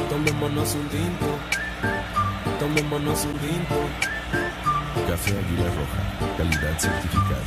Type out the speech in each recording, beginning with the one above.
Tomémonos un tinto, tomémonos un tinto. Café Águila Roja, calidad certificada.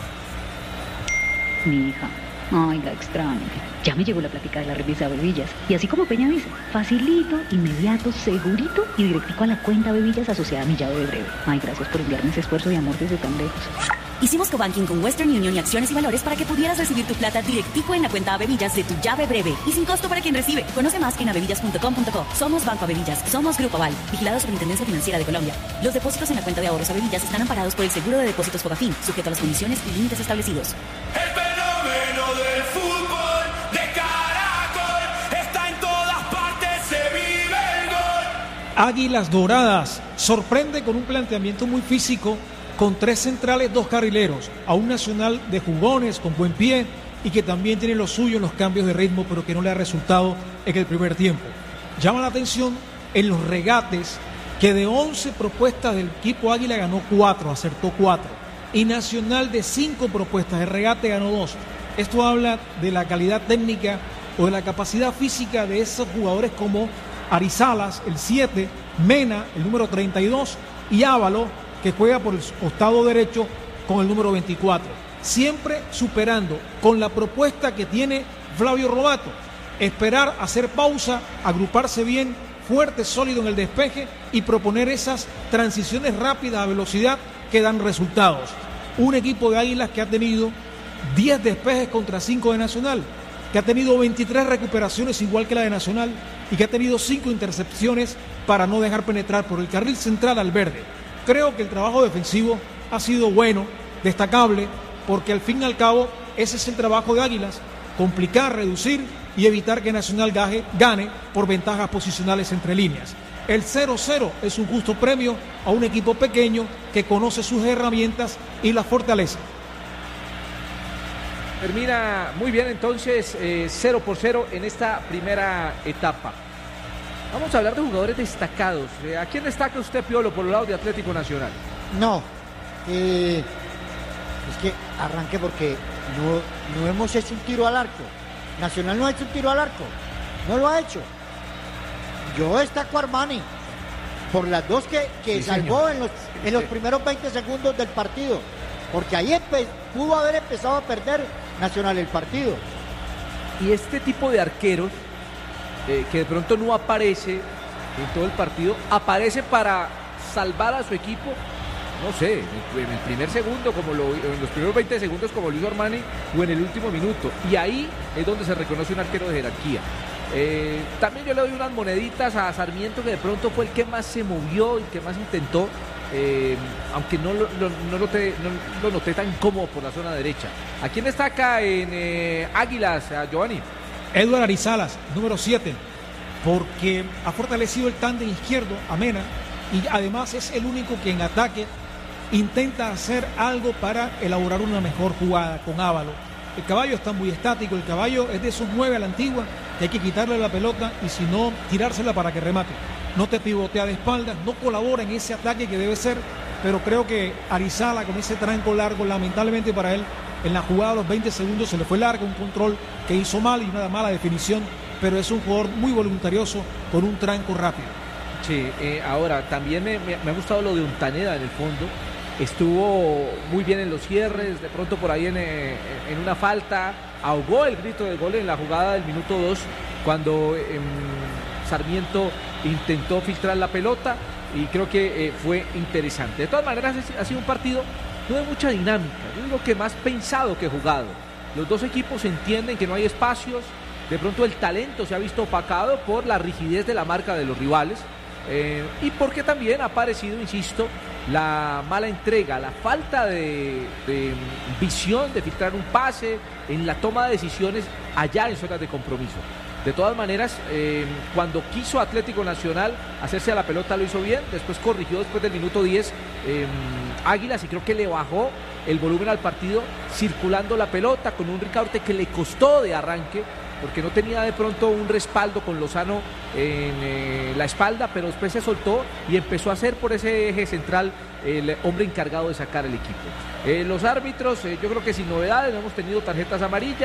Mi hija, ay, la extraño. Ya me llegó la plática de la remesa Bebillas. Y así como Peña dice, facilito, inmediato, segurito y directico a la cuenta Bebillas asociada a mi llave de breve. Ay, gracias por enviarme ese esfuerzo de amor desde tan lejos. Hicimos cobanking con Western Union y Acciones y Valores para que pudieras recibir tu plata directico en la cuenta Bebillas de tu llave breve y sin costo para quien recibe. Conoce más en abebillas.com.co. Somos Banco Bebillas, somos Grupo Aval, vigilado Superintendencia Financiera de Colombia. Los depósitos en la cuenta de ahorros Bebillas están amparados por el Seguro de Depósitos Fogafín, sujeto a las condiciones y límites establecidos. El fenómeno del fútbol de Caracol está en todas partes, se vive el gol. Águilas Doradas sorprende con un planteamiento muy físico, con 3 centrales, 2 carrileros, a un Nacional de jugones, con buen pie y que también tiene lo suyo en los cambios de ritmo, pero que no le ha resultado en el primer tiempo. Llama la atención en los regates, que de 11 propuestas del equipo Águila ganó 4, acertó 4, y Nacional de 5 propuestas, el regate ganó 2. Esto habla de la calidad técnica o de la capacidad física de esos jugadores como Arizalas, el 7, Mena, el número 32, y Ávalo, que juega por el costado derecho con el número 24. Siempre superando con la propuesta que tiene Flavio Robato. Esperar, hacer pausa, agruparse bien, fuerte, sólido en el despeje y proponer esas transiciones rápidas a velocidad que dan resultados. Un equipo de Águilas que ha tenido 10 despejes contra 5 de Nacional, que ha tenido 23 recuperaciones igual que la de Nacional y que ha tenido 5 intercepciones para no dejar penetrar por el carril central al verde. Creo que el trabajo defensivo ha sido bueno, destacable, porque al fin y al cabo ese es el trabajo de Águilas, complicar, reducir y evitar que Nacional gane por ventajas posicionales entre líneas. El 0-0 es un justo premio a un equipo pequeño que conoce sus herramientas y las fortaleza. Termina muy bien entonces 0-0 en esta primera etapa. Vamos a hablar de jugadores destacados. ¿A quién destaca usted, Piolo, por el lado de Atlético Nacional? No, es que arranque porque no hemos hecho un tiro al arco. Nacional no ha hecho un tiro al arco, no lo ha hecho. Yo destaco a Armani por las dos que sí, salvó en los primeros 20 segundos del partido, porque ahí pudo haber empezado a perder Nacional el partido. Y este tipo de arqueros que de pronto no aparece en todo el partido, aparece para salvar a su equipo, no sé, en el primer segundo, en los primeros 20 segundos como Luis Armani, o en el último minuto, y ahí es donde se reconoce un arquero de jerarquía. También yo le doy unas moneditas a Sarmiento, que de pronto fue el que más se movió y que más intentó, aunque no lo noté tan cómodo por la zona derecha. ¿A quién destaca en Águilas, a Giovanni? Edward Arizalas, número 7, porque ha fortalecido el tándem izquierdo a Mena y además es el único que en ataque intenta hacer algo para elaborar una mejor jugada con Ávalo. El caballo está muy estático, el caballo es de esos 9 a la antigua, que hay que quitarle la pelota y si no, tirársela para que remate. No te pivotea de espaldas, no colabora en ese ataque que debe ser, pero creo que Arizala con ese tranco largo, lamentablemente para él, en la jugada a los 20 segundos se le fue largo, un control que hizo mal y una mala definición, pero es un jugador muy voluntarioso con un tranco rápido. Sí, ahora también me ha gustado lo de Ontaneda en el fondo. Estuvo muy bien en los cierres, de pronto por ahí en una falta, ahogó el grito de gol en la jugada del minuto 2, cuando Sarmiento intentó filtrar la pelota y creo que fue interesante. De todas maneras ha sido un partido no de mucha dinámica, yo digo que más pensado que jugado. Los dos equipos entienden que no hay espacios, de pronto el talento se ha visto opacado por la rigidez de la marca de los rivales, y porque también ha aparecido, insisto, la mala entrega, la falta de visión de filtrar un pase en la toma de decisiones allá en zonas de compromiso. De todas maneras, cuando quiso Atlético Nacional hacerse a la pelota lo hizo bien, después corrigió después del minuto 10 Águilas y creo que le bajó el volumen al partido circulando la pelota con un Ricaurte que le costó de arranque porque no tenía de pronto un respaldo con Lozano en la espalda, pero después se soltó y empezó a ser por ese eje central el hombre encargado de sacar el equipo. Los árbitros, yo creo que sin novedades, no hemos tenido tarjetas amarillas,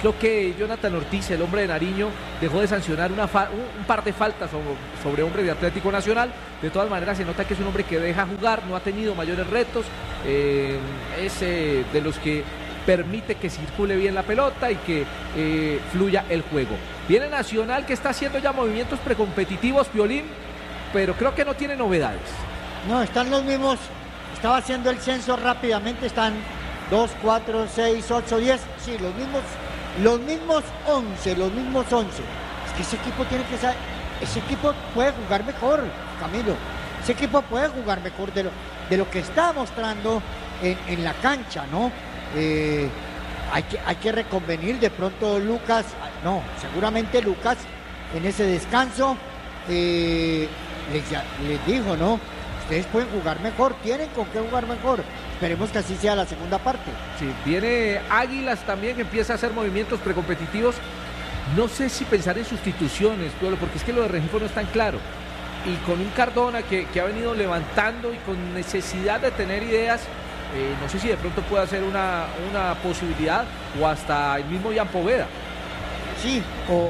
Creo que Jonathan Ortiz, el hombre de Nariño, dejó de sancionar un par de faltas sobre hombre de Atlético Nacional. De todas maneras, se nota que es un hombre que deja jugar, no ha tenido mayores retos. Es de los que permite que circule bien la pelota y que fluya el juego. Viene Nacional, que está haciendo ya movimientos precompetitivos, Piolín, pero creo que no tiene novedades. No, están los mismos. Estaba haciendo el censo rápidamente. Están 2, 4, 6, 8, 10. Sí, los mismos 11. Es que ese equipo tiene que saber. Ese equipo puede jugar mejor, Camilo. Ese equipo puede jugar mejor de lo que está mostrando en la cancha, ¿no? Hay que reconvenir. De pronto Lucas, seguramente Lucas en ese descanso les dijo, ¿no? Ustedes pueden jugar mejor, tienen con qué jugar mejor. Esperemos que así sea la segunda parte. Sí, viene Águilas también, que empieza a hacer movimientos precompetitivos. No sé si pensar en sustituciones, porque es que lo de Rengifo no es tan claro. Y con un Cardona que ha venido levantando y con necesidad de tener ideas, no sé si de pronto puede ser una posibilidad, o hasta el mismo Ian Poveda. Sí,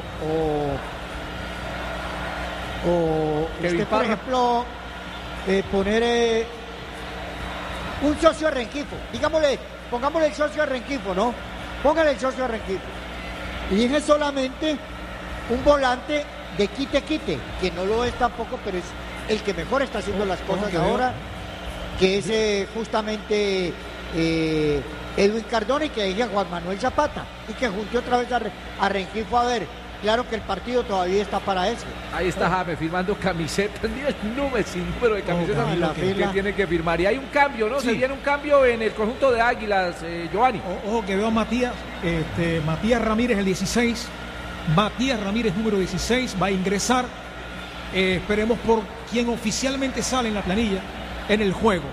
usted, por ejemplo, poner un socio de Rengifo, pongámosle el socio de Rengifo, ¿no? Póngale el socio de Rengifo. Y dije solamente un volante de quite, que no lo es tampoco, pero es el que mejor está haciendo las cosas ahora, que es justamente Edwin Cardona, y que dije a Juan Manuel Zapata, y que junte otra vez a Rengifo. A ver, claro que el partido todavía está para eso. Ahí está James firmando camisetas, ni el número, sin número de camisetas que tiene que firmar. Y hay un cambio, ¿no? Sí. Se viene un cambio en el conjunto de Águilas, Giovanni. Ojo que veo a Matías Ramírez, el 16. Matías Ramírez, número 16, va a ingresar. Esperemos por quien oficialmente sale en la planilla en el juego.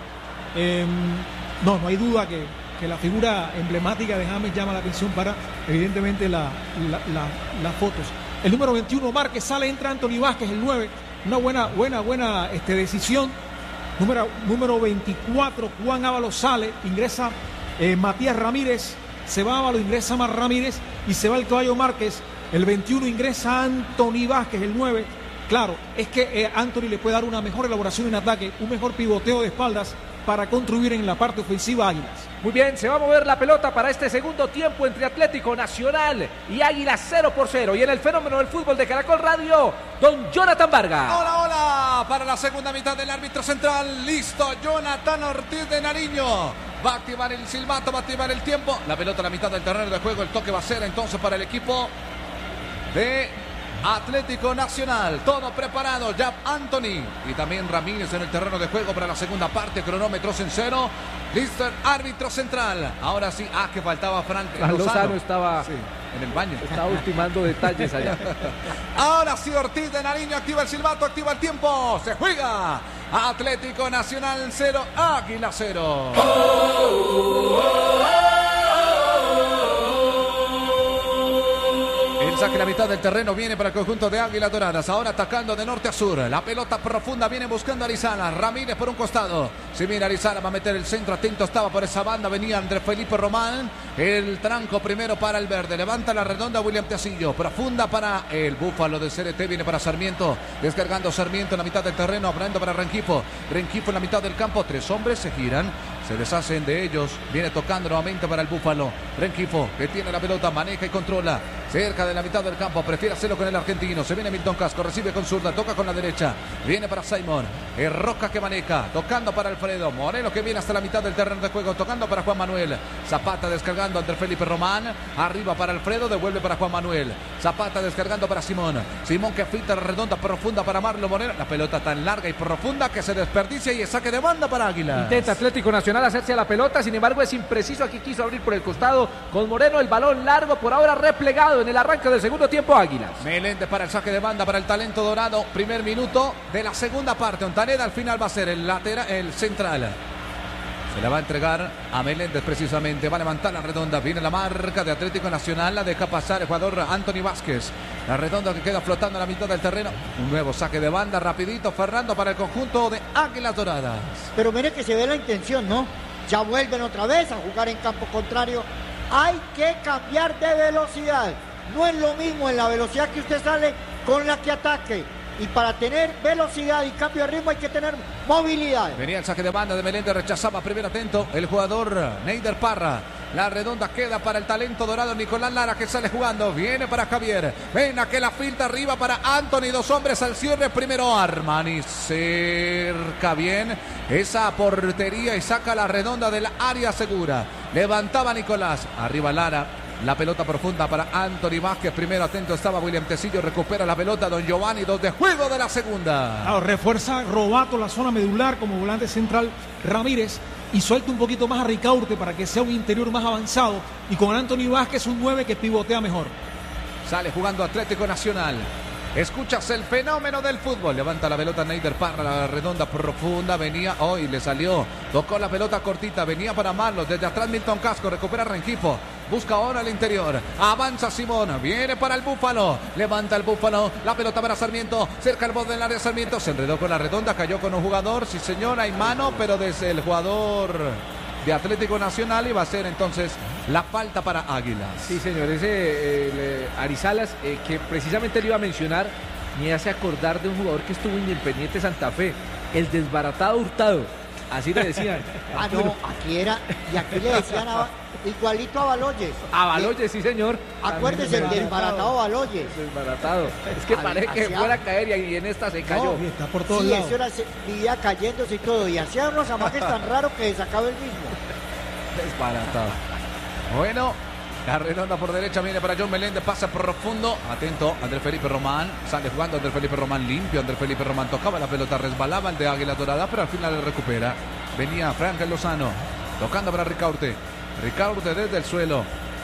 No hay duda que la figura emblemática de James llama la atención para, evidentemente, las fotos. El número 21, Márquez, sale, entra Anthony Vázquez, el 9. Una buena decisión. Número 24, Juan Ábalos sale, ingresa Matías Ramírez, se va Ábalos, ingresa Mar Ramírez y se va el Caballo Márquez. El 21 ingresa Anthony Vázquez, el 9. Claro, es que Anthony le puede dar una mejor elaboración en ataque, un mejor pivoteo de espaldas para contribuir en la parte ofensiva a Águilas. Muy bien, se va a mover la pelota para este segundo tiempo entre Atlético Nacional y Águilas, 0-0. Y en el fenómeno del fútbol de Caracol Radio, don Jonathan Vargas. Hola, para la segunda mitad del árbitro central. Listo, Jonathan Ortiz de Nariño. Va a activar el silbato, va a activar el tiempo. La pelota a la mitad del terreno de juego. El toque va a ser entonces para el equipo de Atlético Nacional. Todo preparado. Ya Anthony y también Ramírez en el terreno de juego para la segunda parte. Cronómetros en 0. Listo el árbitro central. Ahora sí. Que faltaba Frank Lozano estaba en el baño. Estaba ultimando detalles allá. Ahora sí, Ortiz de Nariño activa el silbato, activa el tiempo. Se juega. Atlético Nacional 0, Águila 0. El saque a la mitad del terreno viene para el conjunto de Águilas Doradas. Ahora atacando de norte a sur. La pelota profunda viene buscando a Arizala. Ramírez por un costado. Si mira Arizala, va a meter el centro. Atento estaba por esa banda. Venía Andrés Felipe Román. El tranco primero para el verde. Levanta la redonda William Tecillo. Profunda para el búfalo de CRT. Viene para Sarmiento. Descargando Sarmiento en la mitad del terreno. Abriendo para Rengifo. Rengifo en la mitad del campo. 3 hombres se giran. Se deshacen de ellos. Viene tocando nuevamente para el búfalo. Rengifo, que tiene la pelota, maneja y controla. Cerca de la mitad del campo. Prefiere hacerlo con el argentino. Se viene Milton Casco. Recibe con zurda. Toca con la derecha. Viene para Simon. Es Roca que maneja. Tocando para Alfredo. Moreno que viene hasta la mitad del terreno de juego. Tocando para Juan Manuel. Zapata descargando ante Felipe Román. Arriba para Alfredo. Devuelve para Juan Manuel. Zapata descargando para Simón. Simón que filtra redonda profunda para Marlon Moreno. La pelota tan larga y profunda que se desperdicia y es saque de banda para Águila. Intenta Atlético Nacional hacerse a la pelota. Sin embargo es impreciso. Aquí quiso abrir por el costado con Moreno. El balón largo por ahora replegado en el arranque del segundo tiempo Águilas. Meléndez para el saque de banda para el talento dorado. Primer minuto de la segunda parte. Ontaneda al final va a ser el lateral, el central. Se la va a entregar a Meléndez precisamente. Va a levantar la redonda. Viene la marca de Atlético Nacional. La deja pasar el jugador Anthony Vázquez. La redonda que queda flotando a la mitad del terreno. Un nuevo saque de banda rapidito. Fernando para el conjunto de Águilas Doradas. Pero mire que se ve la intención, ¿no? Ya vuelven otra vez a jugar en campo contrario. hay que cambiar de velocidad. No es lo mismo en la velocidad que usted sale con la que ataque. Y para tener velocidad y cambio de ritmo hay que tener movilidad. Venía el saque de banda de Meléndez, rechazaba primero atento el jugador Neider Parra. La redonda queda para el talento dorado Nicolás Lara, que sale jugando. Viene para Javier. Ven a que la filtra arriba para Anthony. 2 hombres al cierre. Primero Armani. Cerca bien esa portería y saca la redonda del área segura. Levantaba Nicolás. Arriba Lara. La pelota profunda para Anthony Vázquez. Primero atento estaba William Tecillo. Recupera la pelota Don Giovanni. 2 de juego de la segunda. Claro, refuerza Robato la zona medular como volante central Ramírez. Y suelta un poquito más a Ricaurte para que sea un interior más avanzado. Y con Anthony Vázquez un 9 que pivotea mejor. Sale jugando Atlético Nacional. Escuchas el fenómeno del fútbol. Levanta la pelota Neider Parra, la redonda profunda. Venía hoy, le salió. Tocó la pelota cortita. Venía para Marlos. Desde atrás Milton Casco. Recupera Rengifo. Busca ahora el interior. Avanza Simón. Viene para el Búfalo. Levanta el Búfalo. La pelota para Sarmiento. Cerca el borde del área Sarmiento. Se enredó con la redonda. Cayó con un jugador. Sí, señor. Hay mano, pero desde el jugador de Atlético Nacional iba a ser entonces la falta para Águilas. Sí, señor, ese Arizalas, que precisamente le iba a mencionar, me hace acordar de un jugador que estuvo en Independiente Santa Fe, el desbaratado Hurtado, así le decían. No, aquí era, y aquí le decían igualito a Baloyes. A Baloyes, sí, señor. Acuérdese, el desbaratado Baloyes. Desbaratado. Es que parece que fuera a caer y en esta se cayó. No, está por todos sí, lados. eso era, vivía cayéndose y todo, y hacía unos amajes tan raros que sacaba el mismo. Desbaratado. Bueno, la redonda por derecha viene para John Meléndez, pasa profundo. Atento, Andrés Felipe Román. Sale jugando Andrés Felipe Román, limpio. Andrés Felipe Román tocaba la pelota, resbalaba el de Águila Dorada, pero al final le recupera. Venía Frankel Lozano, tocando para Ricaurte. Ricaurte desde el suelo.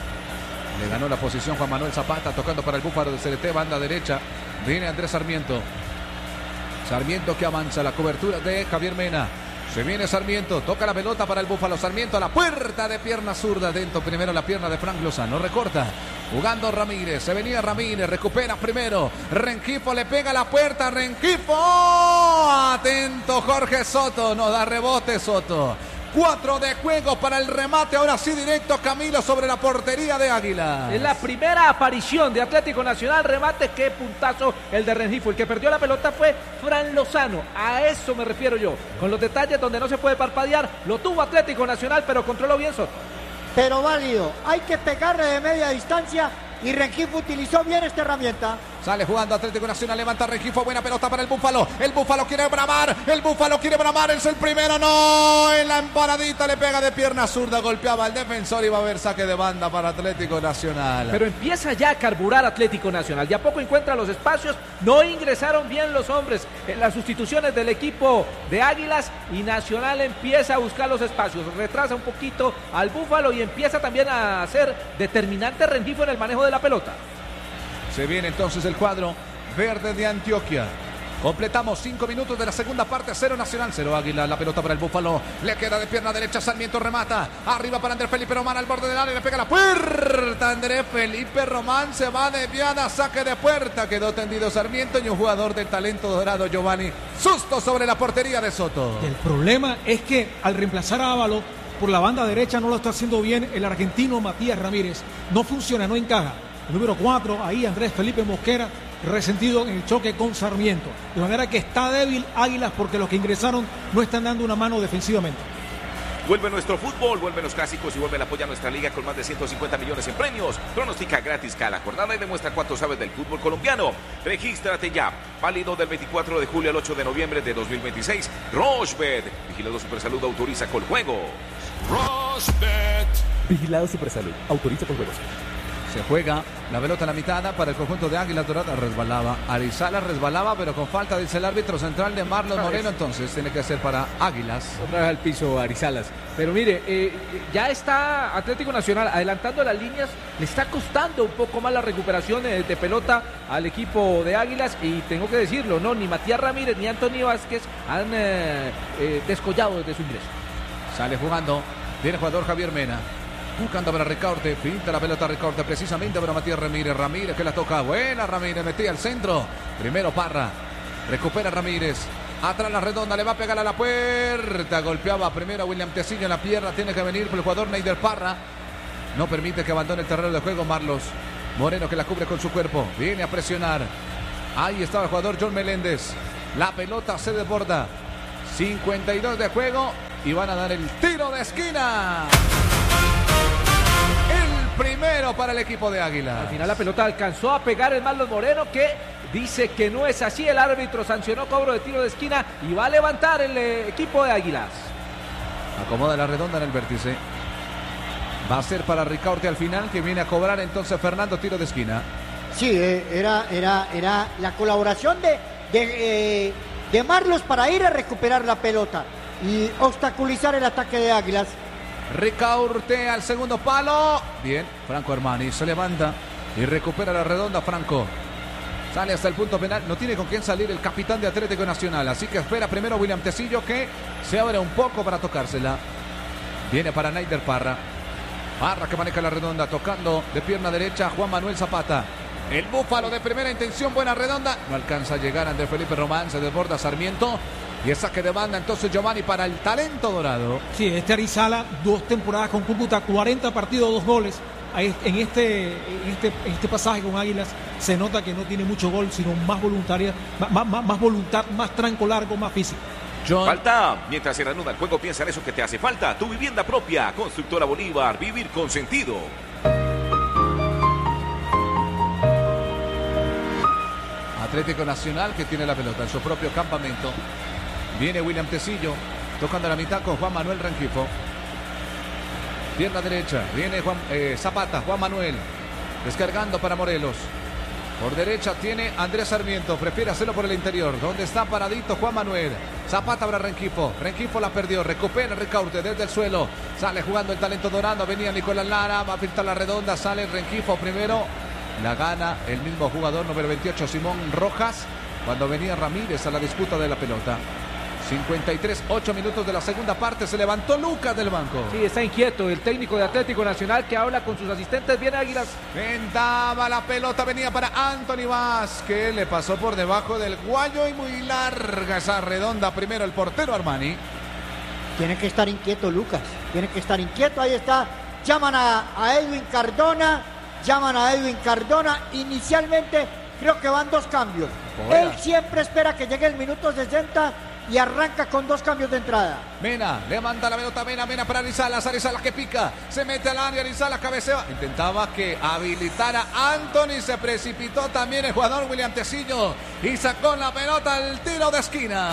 Le ganó la posición Juan Manuel Zapata, tocando para el Búfalo de CRT, banda derecha. Viene Andrés Sarmiento. Sarmiento que avanza, la cobertura de Javier Mena. Se viene Sarmiento, toca la pelota para el Búfalo. Sarmiento a la puerta de pierna zurda. Dentro primero la pierna de Frank Lozano. Recorta. Jugando Ramírez. Se venía Ramírez. Recupera primero. Rengifo le pega a la puerta. Rengifo. Atento Jorge Soto. No da rebote Soto. 4 de juego para el remate. Ahora sí directo Camilo sobre la portería de Águila. Es la primera aparición de Atlético Nacional. Remate, qué puntazo el de Rengifo. El que perdió la pelota fue Fran Lozano. A eso me refiero yo. Con los detalles donde no se puede parpadear. Lo tuvo Atlético Nacional, pero controló bien Soto. Pero válido. Hay que pegarle de media distancia. Y Rengifo utilizó bien esta herramienta. Sale jugando Atlético Nacional, levanta Rengifo, buena pelota para el Búfalo. El Búfalo quiere bramar, es el primero, no. En la emparadita le pega de pierna zurda, golpeaba al defensor y va a haber saque de banda para Atlético Nacional. Pero empieza ya a carburar Atlético Nacional. De a poco encuentra los espacios, no ingresaron bien los hombres en las sustituciones del equipo de Águilas y Nacional empieza a buscar los espacios. Retrasa un poquito al Búfalo y empieza también a ser determinante Rengifo en el manejo de la pelota. Se viene entonces el cuadro verde de Antioquia. Completamos 5 minutos de la segunda parte. 0 Nacional, 0 Águila. La pelota para el Búfalo. Le queda de pierna derecha. Sarmiento remata. Arriba para Andrés Felipe Román al borde del área. Le pega la puerta. Andrés Felipe Román se va desviada. Saque de puerta. Quedó tendido Sarmiento y un jugador del talento dorado, Giovanni. Susto sobre la portería de Soto. El problema es que al reemplazar a Ávalo por la banda derecha no lo está haciendo bien el argentino Matías Ramírez. No funciona, no encaja. El número 4, ahí Andrés Felipe Mosquera, resentido en el choque con Sarmiento. De manera que está débil Águilas porque los que ingresaron no están dando una mano defensivamente. Vuelve nuestro fútbol, vuelven los clásicos y vuelven a apoyar nuestra liga con más de 150 millones en premios. Pronostica gratis cada jornada y demuestra cuánto sabes del fútbol colombiano. Regístrate ya. Válido del 24 de julio al 8 de noviembre de 2026. Rochebet. Vigilado Supersalud autoriza con juegos. Rochebet. Vigilado Supersalud autoriza con juegos. Se juega la pelota en la mitad para el conjunto de Águila Dorada. Resbalaba. Arizala resbalaba, pero con falta, dice el árbitro central de Marlon Moreno. Entonces tiene que ser para Águilas. Otra vez al piso Arizalas. Pero mire, ya está Atlético Nacional adelantando las líneas. Le está costando un poco más la recuperación de pelota al equipo de Águilas. Y tengo que decirlo, no, ni Matías Ramírez ni Anthony Vázquez han descollado desde su ingreso. Sale jugando. Viene el jugador Javier Mena. Buscando para Ricaurte, pinta la pelota Ricaurte precisamente para Matías Ramírez. Ramírez que la toca, buena Ramírez, metía al centro. Primero Parra, recupera Ramírez. Atrás la redonda, le va a pegar a la puerta. Golpeaba primero a William Tecillo en la pierna. Tiene que venir por el jugador Neider Parra. No permite que abandone el terreno de juego Marlos. Moreno que la cubre con su cuerpo. Viene a presionar. Ahí estaba el jugador John Meléndez. La pelota se desborda. 52 de juego. Y van a dar el tiro de esquina. El primero para el equipo de Águila. Al final la pelota alcanzó a pegar el Marlos Moreno, que dice que no es así. El árbitro sancionó cobro de tiro de esquina y va a levantar el equipo de Águilas. Acomoda la redonda en el vértice. Va a ser para Ricaurte al final, que viene a cobrar entonces Fernando, tiro de esquina. Sí, era la colaboración de Marlos para ir a recuperar la pelota y obstaculizar el ataque de Águilas. Ricaurte al segundo palo. Bien, Franco Armani se levanta y recupera la redonda. Franco sale hasta el punto penal. No tiene con quién salir el capitán de Atlético Nacional, así que espera primero William Tecillo, que se abre un poco para tocársela. Viene para Neider Parra. Parra que maneja la redonda, tocando de pierna derecha Juan Manuel Zapata. El búfalo de primera intención, buena redonda. No alcanza a llegar Andrés Felipe Román, se desborda Sarmiento. Y es saque de banda entonces Giovanni para el talento dorado. Sí, Arizala, 2 temporadas con Cúcuta, 40 partidos, 2 goles. En este pasaje con Águilas se nota que no tiene mucho gol, sino más voluntaria, más voluntad, más tranco largo, más físico. Falta, mientras se reanuda el juego, piensa en eso que te hace falta. Tu vivienda propia, Constructora Bolívar, vivir con sentido. Atlético Nacional que tiene la pelota en su propio campamento. Viene William Tecillo, tocando la mitad con Juan Manuel Rengifo. Pierna derecha, viene Zapata, Juan Manuel, descargando para Morelos. Por derecha tiene Andrés Sarmiento, prefiere hacerlo por el interior, donde está paradito Juan Manuel. Zapata para Rengifo, Rengifo la perdió, recupera Ricaurte desde el suelo. Sale jugando el talento dorado, venía Nicolás Lara, va a pintar la redonda, sale Rengifo primero. La gana el mismo jugador, número 28, Simón Rojas, cuando venía Ramírez a la disputa de la pelota. 53, 8 minutos de la segunda parte. Se levantó Lucas del banco. Sí, está inquieto el técnico de Atlético Nacional, que habla con sus asistentes. Viene Águilas. Ventaba la pelota, venía para Anthony Vázquez. Le pasó por debajo del guayo y muy larga esa redonda. Primero el portero Armani. Tiene que estar inquieto Lucas. Tiene que estar inquieto. Ahí está. Llaman a Edwin Cardona. Inicialmente creo que van 2 cambios. Él siempre espera que llegue el minuto 60 y arranca con 2 cambios de entrada. Mena, le manda la pelota Mena para Arizalas que pica, se mete al área, Arizalas cabecea, intentaba que habilitara Anthony, se precipitó también el jugador William Tecillo y sacó la pelota al tiro de esquina.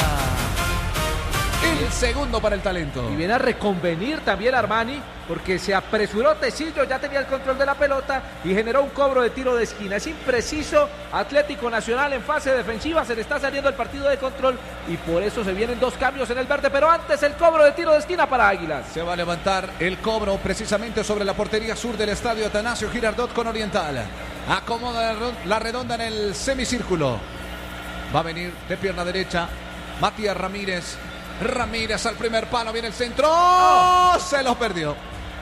El segundo para el talento. Y viene a reconvenir también Armani, porque se apresuró Tecillo, ya tenía el control de la pelota y generó un cobro de tiro de esquina. Es impreciso Atlético Nacional en fase defensiva, se le está saliendo el partido de control y por eso se vienen 2 cambios en el verde, pero antes el cobro de tiro de esquina para Águilas. Se va a levantar el cobro precisamente sobre la portería sur del estadio Atanasio Girardot con Oriental. Acomoda la redonda en el semicírculo. Va a venir de pierna derecha Matías Ramírez. Ramírez al primer palo, viene el centro. Se lo perdió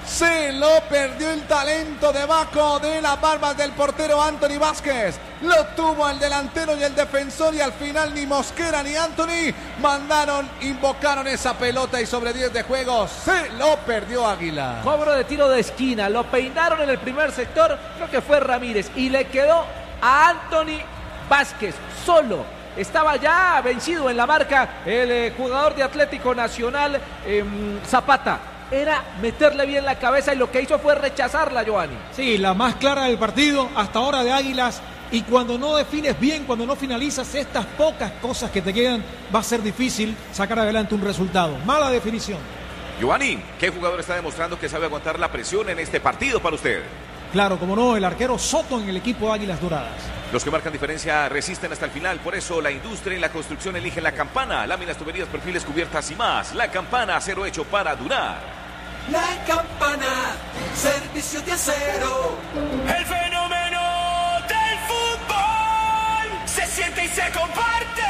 el talento debajo de las barbas del portero Anthony Vázquez. Lo tuvo el delantero y el defensor, y al final ni Mosquera ni Anthony invocaron esa pelota, y sobre 10 de juego se lo perdió Águila. Cobro de tiro de esquina, lo peinaron en el primer sector, creo que fue Ramírez, y le quedó a Anthony Vázquez solo. Estaba ya vencido en la marca el jugador de Atlético Nacional, Zapata. Era meterle bien la cabeza y lo que hizo fue rechazarla, Giovanni. Sí, la más clara del partido hasta ahora de Águilas. Y cuando no defines bien, cuando no finalizas estas pocas cosas que te quedan, va a ser difícil sacar adelante un resultado. Mala definición. Giovanni, ¿qué jugador está demostrando que sabe aguantar la presión en este partido para usted? Claro, como no, el arquero Soto en el equipo de Águilas Doradas. Los que marcan diferencia resisten hasta el final, por eso la industria y la construcción eligen La Campana. Láminas, tuberías, perfiles, cubiertas y más. La Campana, acero hecho para durar. La Campana, servicio de acero. El fenómeno del fútbol se siente y se comparte.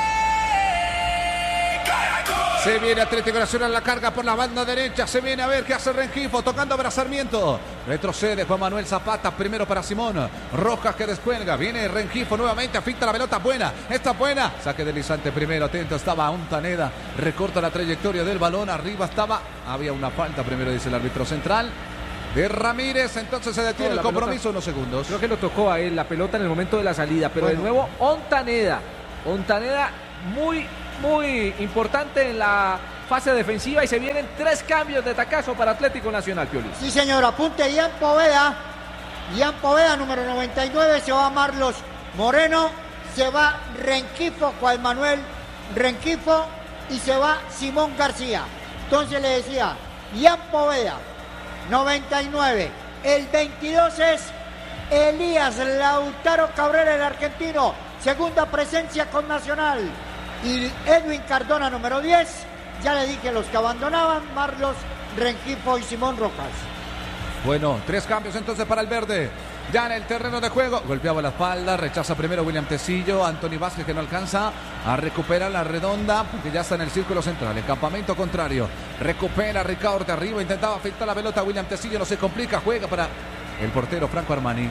Se viene Atlético Nacional, la carga por la banda derecha. Se viene a ver qué hace Rengifo, tocando para Sarmiento. Retrocede Juan Manuel Zapata, primero para Simón. Rojas que descuelga, viene Rengifo nuevamente, afinta la pelota, buena, está buena. Saque deslizante primero, atento estaba Ontaneda. Recorta la trayectoria del balón, arriba había una falta primero, dice el árbitro central. de Ramírez. Entonces se detiene el compromiso pelota, unos segundos. Creo que lo tocó a él la pelota en el momento de la salida, pero de nuevo Ontaneda muy importante en la fase defensiva y se vienen 3 cambios de tacazo para Atlético Nacional, Pioli. Sí, señor, apunte Ian Poveda, número 99, se va Marlos Moreno, se va Renquifo, Juan Manuel Renquifo, y se va Simón García. Entonces le decía, Ian Poveda, 99, el 22 es Elías Lautaro Cabrera, el argentino, segunda presencia con Nacional, y Edwin Cardona, número 10, ya le dije los que abandonaban, Marlos Rengifo y Simón Rojas. Bueno, 3 cambios entonces para el verde. Ya en el terreno de juego, golpeaba la espalda, rechaza primero William Tecillo, Anthony Vázquez que no alcanza a recuperar la redonda, porque ya está en el círculo central, el campamento contrario, recupera Ricardo de arriba, intentaba afectar la pelota, William Tecillo no se complica, juega para el portero Franco Armani.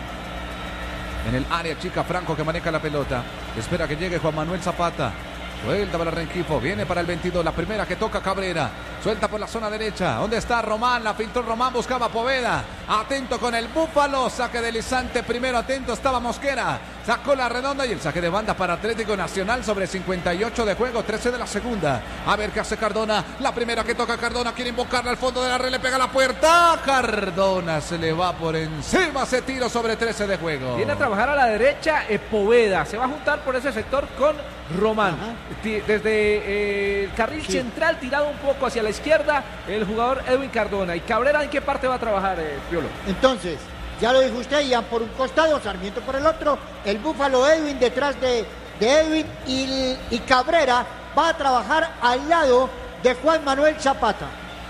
En el área chica Franco que maneja la pelota, espera que llegue Juan Manuel Zapata. Suelta para Rengifo, viene para el 22, la primera que toca Cabrera, suelta por la zona derecha, ¿dónde está Román? La filtró Román, buscaba Poveda, atento con el Búfalo, saque deslizante primero, atento estaba Mosquera, sacó la redonda y el saque de banda para Atlético Nacional sobre 58 de juego, 13 de la segunda, a ver qué hace Cardona, la primera que toca Cardona, quiere invocarla al fondo de la red, le pega la puerta, Cardona se le va por encima, ese tiro sobre 13 de juego. Viene a trabajar a la derecha Poveda, se va a juntar por ese sector con Román. Desde el carril central tirado un poco hacia la izquierda el jugador Edwin Cardona. ¿Y Cabrera en qué parte va a trabajar, Piolo? Entonces, ya lo dijo usted, Ian por un costado, Sarmiento por el otro, el Búfalo Edwin detrás de Edwin y Cabrera va a trabajar al lado de Juan Manuel Zapata.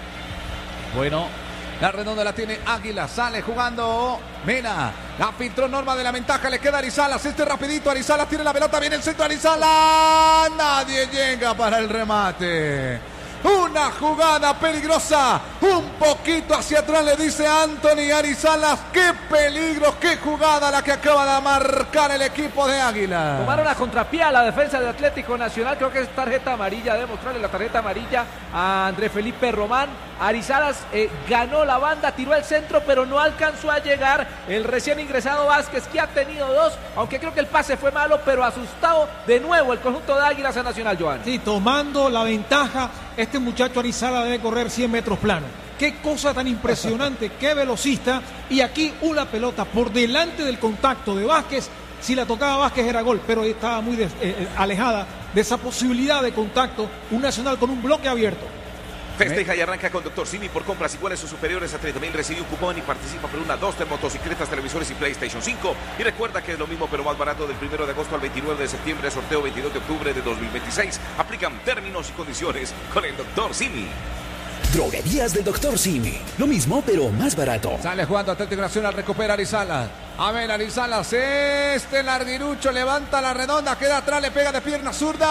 Bueno, la redonda la tiene Águila, sale jugando Mena, la filtró Norma de la ventaja, le queda Arizalas, rapidito, Arizalas tiene la pelota, viene el centro, Arizalas, nadie llega para el remate. Una jugada peligrosa, un poquito hacia atrás le dice Anthony Arizalas, qué peligro, qué jugada la que acaba de marcar el equipo de Águila. Tomaron a contrapié a la defensa de Atlético Nacional, creo que es tarjeta amarilla, debe mostrarle la tarjeta amarilla a André Felipe Román. Arizalas ganó la banda, tiró el centro, pero no alcanzó a llegar el recién ingresado Vázquez, que ha tenido 2, aunque creo que el pase fue malo, pero asustado de nuevo el conjunto de Águilas a Nacional, Joan. Sí, tomando la ventaja, este muchacho Arizalas debe correr 100 metros plano. Qué cosa tan impresionante, qué velocista, y aquí una pelota por delante del contacto de Vázquez. Si la tocaba Vázquez era gol, pero estaba muy alejada de esa posibilidad de contacto, un Nacional con un bloque abierto. Festeja y arranca con Dr. Simi por compras iguales o superiores a 30.000. Recibe un cupón y participa por una, 2 de motocicletas, televisores y PlayStation 5. Y recuerda que es lo mismo pero más barato del 1 de agosto al 29 de septiembre. Sorteo 22 de octubre de 2026. Aplican términos y condiciones con el Dr. Simi. Droguerías del Dr. Simi. Lo mismo pero más barato. Sale jugando Atlético Nacional, recupera Arizalas. A ver, Arizalas, larguirucho, levanta la redonda, queda atrás, le pega de pierna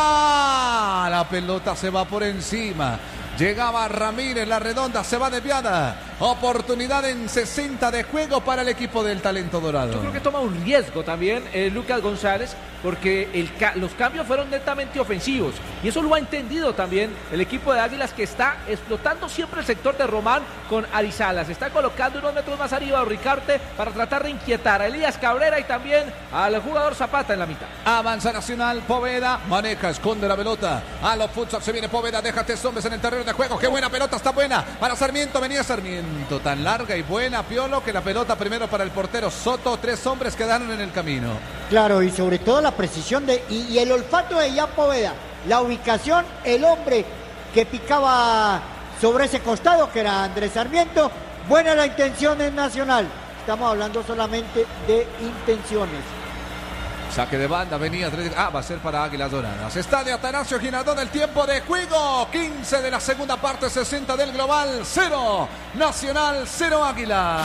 zurda. La pelota se va por encima. Llegaba Ramírez, la redonda se va desviada. Oportunidad en 60 de juego para el equipo del talento dorado. Yo creo que toma un riesgo también Lucas González, porque los cambios fueron netamente ofensivos. Y eso lo ha entendido también el equipo de Águilas, que está explotando siempre el sector de Román con Arizalas. Está colocando unos metros más arriba a Ricarte para tratar de inquietar a Elías Cabrera y también al jugador Zapata en la mitad. Avanza Nacional, Poveda, maneja, esconde la pelota. A los futsal se viene Poveda, deja 3 hombres en el terreno de juego. Qué buena pelota, está buena para Sarmiento, venía Sarmiento, tan larga y buena, Piolo, que la pelota primero para el portero Soto, 3 hombres quedaron en el camino. Claro, y sobre todo la precisión y el olfato de Ian Poveda, la ubicación, el hombre que picaba sobre ese costado, que era Andrés Sarmiento. Buena la intención en Nacional, estamos hablando solamente de intenciones. Saque de banda, venía va a ser para Águilas Doradas. Está de Atanasio Girardón el tiempo de juego. 15 de la segunda parte, 60 del global. 0 Nacional, 0 Águila.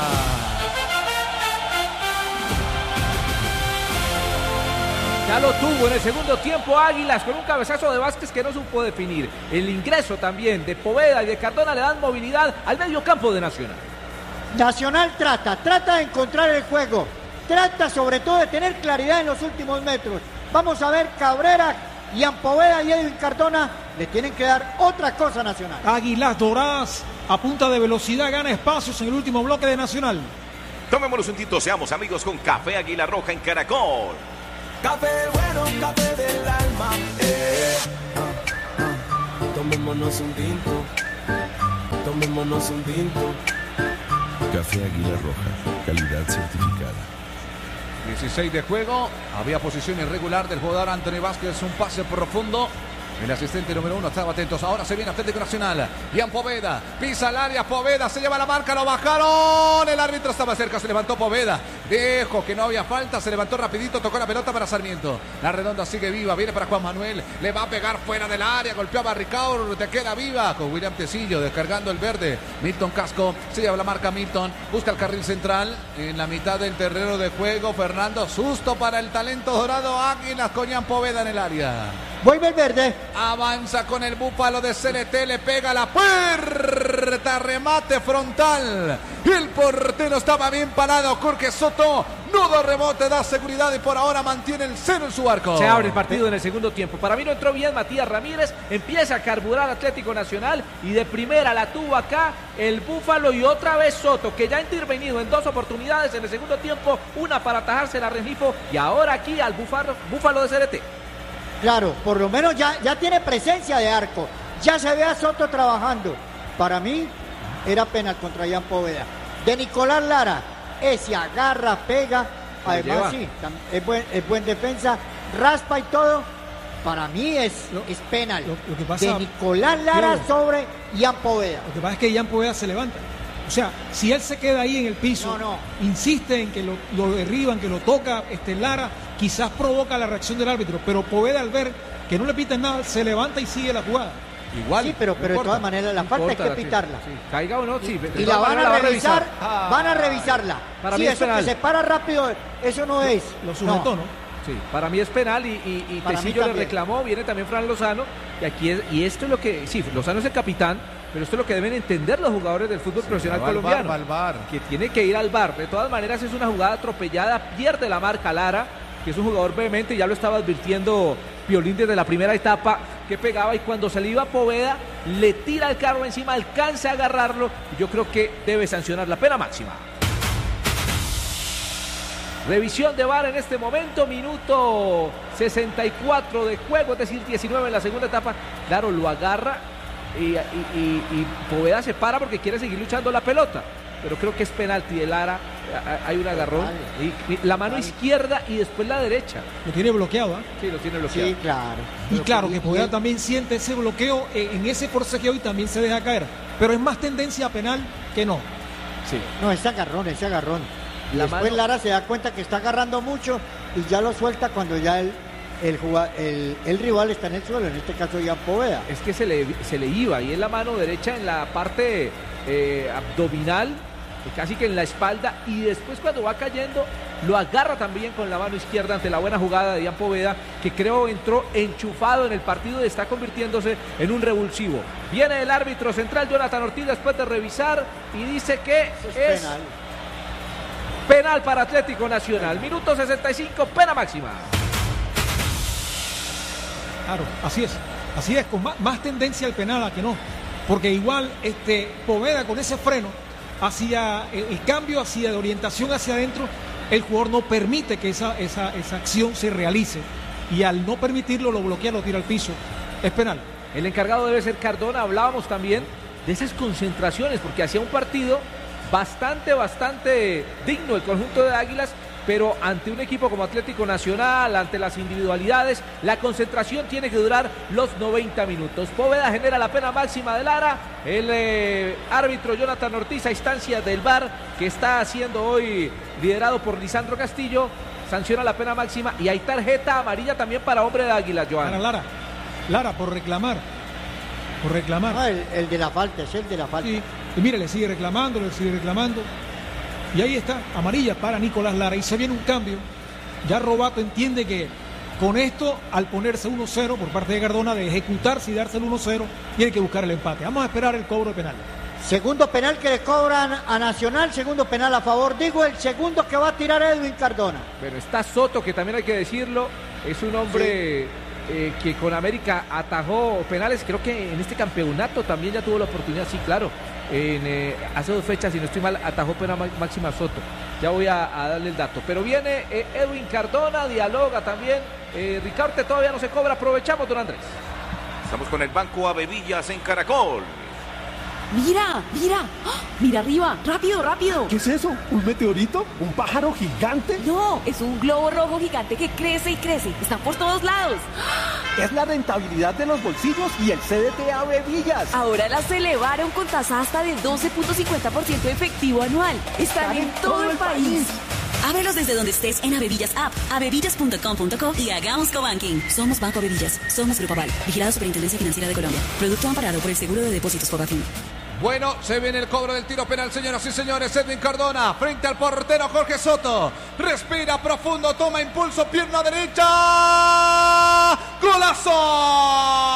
Ya lo tuvo en el segundo tiempo Águilas con un cabezazo de Vázquez que no supo definir. El ingreso también de Poveda y de Cardona le dan movilidad al medio campo de Nacional. Nacional trata de encontrar el juego. Trata sobre todo de tener claridad en los últimos metros. Vamos a ver Cabrera Ian Poveda y Edwin Cardona le tienen que dar otra cosa a Nacional. Águilas Doradas a punta de velocidad gana espacios en el último bloque de Nacional. Tomémonos un tinto, seamos amigos con Café Águila Roja en Caracol. Café bueno, café del alma. Tomémonos un tinto. Tomémonos un tinto. Café Águila Roja, calidad certificada. 16 de juego, había posición irregular del jugador Anthony Vázquez, un pase profundo. El asistente número 1 estaba atentos. Ahora se viene Atlético Nacional. Ian Poveda pisa el área. Poveda se lleva la marca. Lo bajaron. El árbitro estaba cerca. Se levantó Poveda. Dijo que no había falta. Se levantó rapidito. Tocó la pelota para Sarmiento. La redonda sigue viva. Viene para Juan Manuel. Le va a pegar fuera del área. Golpeó a Barricao. Te queda viva con William Tecillo descargando el verde. Milton Casco. Se lleva la marca Milton. Busca el carril central. En la mitad del terreno de juego. Fernando. Susto para el talento dorado. Águilas con Ian Poveda en el área. Vuelve el verde. Avanza con el búfalo de CLT, le pega la puerta, remate frontal. El portero estaba bien parado, Jorge Soto. Nudo rebote, da seguridad y por ahora mantiene el 0 en su arco. Se abre el partido en el segundo tiempo. Para mí no entró bien Matías Ramírez. Empieza a carburar Atlético Nacional y de primera la tuvo acá el búfalo y otra vez Soto, que ya ha intervenido en 2 oportunidades en el segundo tiempo. Una para atajarse la Rengifo y ahora aquí al búfalo de CLT. Claro, por lo menos ya tiene presencia de arco. Ya se ve a Soto trabajando. Para mí era penal contra Ian Poveda. De Nicolás Lara, ese agarra, pega. Además sí, es buen defensa, raspa y todo. Para mí es penal. Lo que pasa, de Nicolás Lara sobre Ian Poveda. Lo que pasa es que Ian Poveda se levanta. O sea, si él se queda ahí en el piso, insiste en que lo derriban, que lo toca Lara, quizás provoca la reacción del árbitro, pero Poveda al ver que no le pitan nada, se levanta y sigue la jugada. Igual. Sí, pero de todas maneras la falta hay que pitarla. Sí. Caiga o no, sí. Y la van a revisar, van a revisararla. Para sí, mí es eso penal. que se para rápido, eso no es. Lo sujetó, ¿no? Sí, para mí es penal y Tecillo le reclamó, viene también Fran Lozano, y esto es lo que, sí, Lozano es el capitán, pero esto es lo que deben entender los jugadores del fútbol profesional colombiano, que tiene que ir al VAR. De todas maneras es una jugada atropellada, pierde la marca Lara, que es un jugador vehemente, ya lo estaba advirtiendo Piolín desde la primera etapa, que pegaba, y cuando se le iba a Poveda, le tira el carro encima, alcanza a agarrarlo, y yo creo que debe sancionar la pena máxima. Revisión de VAR en este momento, minuto 64 de juego, es decir, 19 en la segunda etapa. Claro, lo agarra y Poveda se para porque quiere seguir luchando la pelota. Pero creo que es penalti de Lara, hay un agarrón. Y la mano izquierda y después la derecha. Lo tiene bloqueado, ¿eh? Sí, lo tiene bloqueado. Sí, claro. Y claro que Poveda también siente ese bloqueo en ese forcejeo y también se deja caer. Pero es más tendencia a penal que no. Sí. No, ese agarrón. Después Lara se da cuenta que está agarrando mucho y ya lo suelta cuando ya el rival está en el suelo, en este caso ya Poveda. Es que se le iba y en la mano derecha en la parte abdominal, casi que en la espalda, y después cuando va cayendo lo agarra también con la mano izquierda ante la buena jugada de Ian Poveda, que creo entró enchufado en el partido y está convirtiéndose en un revulsivo. Viene el árbitro central Jonathan Ortiz después de revisar y dice que es penal para Atlético Nacional. Minuto 65, pena máxima. Claro, así es, con más tendencia al penal a que no, porque igual Poveda con ese freno hacia el cambio, hacia de orientación hacia adentro, el jugador no permite que esa acción se realice, y al no permitirlo lo bloquea, lo tira al piso, es penal. El encargado debe ser Cardona. Hablábamos también de esas concentraciones, porque hacía un partido bastante digno el conjunto de Águilas, pero ante un equipo como Atlético Nacional, ante las individualidades, la concentración tiene que durar los 90 minutos. Poveda genera la pena máxima de Lara. El árbitro Jonathan Ortiz, a instancias del VAR, que está siendo hoy liderado por Lisandro Castillo, sanciona la pena máxima, y hay tarjeta amarilla también para hombre de Águilas, Joan. Para Lara por reclamar. Ah, el de la falta, es el de la falta. Sí. Y mire, le sigue reclamando. Y ahí está, amarilla para Nicolás Lara. Y se viene un cambio. Ya Robato entiende que con esto, al ponerse 1-0 por parte de Cardona, de ejecutarse y darse el 1-0, tiene que buscar el empate. Vamos a esperar el cobro de penal. Segundo penal que le cobran a Nacional, segundo penal a favor. Digo, el segundo que va a tirar Edwin Cardona. Pero está Soto, que también hay que decirlo, es un hombre que con América atajó penales. Creo que en este campeonato también ya tuvo la oportunidad, sí, claro. Hace 2 fechas, si no estoy mal, atajó penal Máxima Soto. Ya voy a darle el dato. Pero viene Edwin Cardona, dialoga también. Ricaurte todavía no se cobra. Aprovechamos, don Andrés. Estamos con el Banco Avevillas en Caracol. Mira, mira, ¡ah! Mira arriba, rápido, rápido. ¿Qué es eso? ¿Un meteorito? ¿Un pájaro gigante? No, es un globo rojo gigante que crece y crece. Están por todos lados. Es la rentabilidad de los bolsillos y el CDT Avevillas. Ahora las elevaron con tasa hasta de 12.50% efectivo anual. Están en todo el país. Ábrelos desde donde estés en Avevillas App, avevillas.com.co y hagamos cobanking. Somos Banco Avevillas, somos Grupo Aval, vigilado Superintendencia Financiera de Colombia. Producto amparado por el Seguro de Depósitos Fogafín. Bueno, se viene el cobro del tiro penal, señoras y señores. Edwin Cardona frente al portero Jorge Soto. Respira profundo, toma impulso, pierna derecha. ¡Golazo!